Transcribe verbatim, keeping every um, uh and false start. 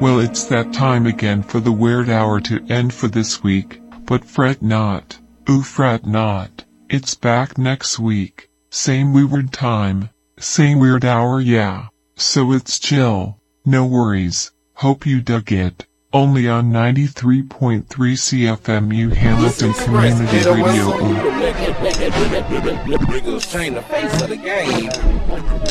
Well, it's that time again for the weird hour to end for this week, but fret not, ooh fret not, it's back next week, same weird time, same weird hour, yeah, so it's chill, no worries, hope you dug it, only on ninety-three point three C F M U Hamilton Community Radio. Niggas change the face of the game.